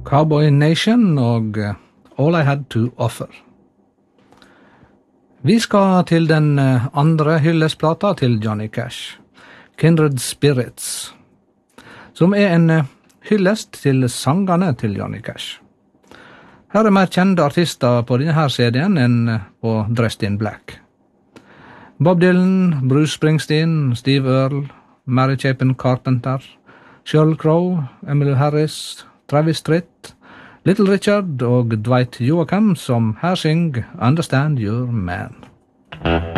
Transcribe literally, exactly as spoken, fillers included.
Cowboy Nation og All I Had to Offer. Vi skal til den andre hyllesplata til Johnny Cash, Kindred Spirits, som er en hyllest til sangene til Johnny Cash. Her er mer kjente artister på denne her C D-en enn på Dressed in Black. Bob Dylan, Bruce Springsteen, Steve Earle, Mary Chapin Carpenter, Sheryl Crow, Emmylou Harris, Travis Tritt, Little Richard og Dwight Yoakam som her syng Understand Your Man.